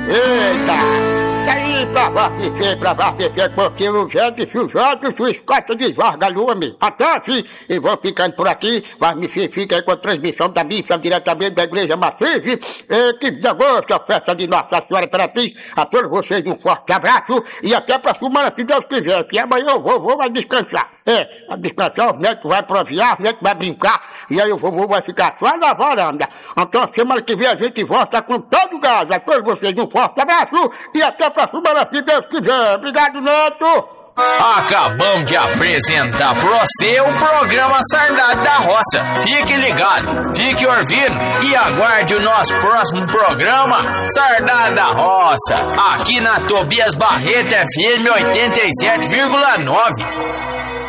Eita! Aí pra você, porque o Jorge sua escota de Jorge Lume. Até assim, e vou ficando por aqui, mas me fica aí com a transmissão da missa diretamente da Igreja Matriz, que de agosto, a festa de Nossa Senhora Imperatriz. A todos vocês um forte abraço e até pra semana, se Deus quiser, que amanhã o vovô vai descansar. Vai descansar, o neto vai proviar, o neto vai brincar, e aí o vovô vai ficar só na varanda. Então, semana que vem a gente volta com todo o gás. A todos vocês um forte abraço e até pra semana, se Deus quiser. Obrigado, Neto! Acabamos de apresentar pra você o programa Sardado da Roça. Fique ligado, fique ouvindo e aguarde o nosso próximo programa Sardado da Roça, aqui na Tobias Barreto FM 87,9.